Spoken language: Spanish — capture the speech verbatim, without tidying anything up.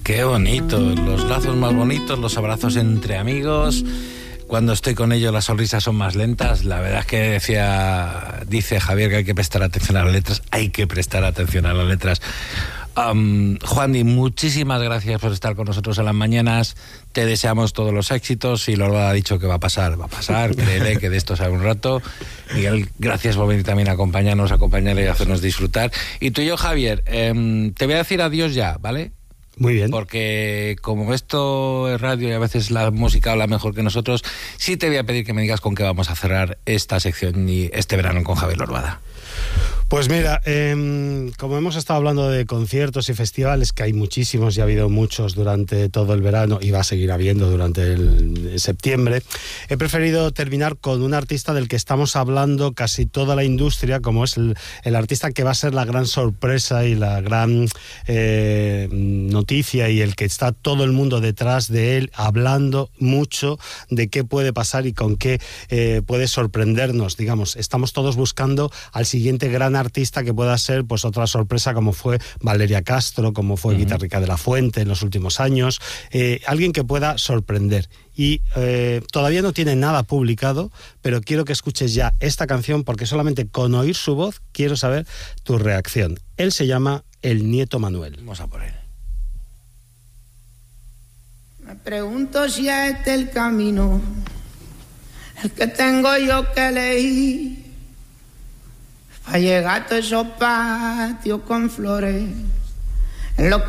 Qué bonito, los lazos más bonitos, los abrazos entre amigos. Cuando estoy con ellos las sonrisas son más lentas. La verdad es que decía, dice Javier que hay que prestar atención a las letras. Hay que prestar atención a las letras. Um, Juandi, muchísimas gracias por estar con nosotros en las mañanas. Te deseamos todos los éxitos y Lorbada ha dicho que va a pasar, va a pasar, créele que de esto sabe un rato. Miguel, gracias por venir también a acompañarnos, a acompañarle y hacernos disfrutar. Y tú y yo, Javier, eh, te voy a decir adiós ya, ¿vale? Muy bien. Porque como esto es radio y a veces la música habla mejor que nosotros, sí te voy a pedir que me digas con qué vamos a cerrar esta sección y este verano con Javier Lorbada. Pues mira, eh, como hemos estado hablando de conciertos y festivales, que hay muchísimos y ha habido muchos durante todo el verano y va a seguir habiendo durante el, el septiembre, he preferido terminar con un artista del que estamos hablando casi toda la industria, como es el, el artista que va a ser la gran sorpresa y la gran eh, noticia y el que está todo el mundo detrás de él hablando mucho de qué puede pasar y con qué eh, puede sorprendernos. Digamos, estamos todos buscando al siguiente gran artista que pueda ser pues otra sorpresa, como fue Valeria Castro, como fue uh-huh. Guitarrica de la Fuente en los últimos años, eh, alguien que pueda sorprender. Y eh, todavía no tiene nada publicado, pero quiero que escuches ya esta canción porque solamente con oír su voz quiero saber tu reacción. Él se llama El Nieto Manuel. Vamos a por él. Me pregunto si es este el camino, el que tengo yo que elegir, para llegar a todos esos patios con flores, en los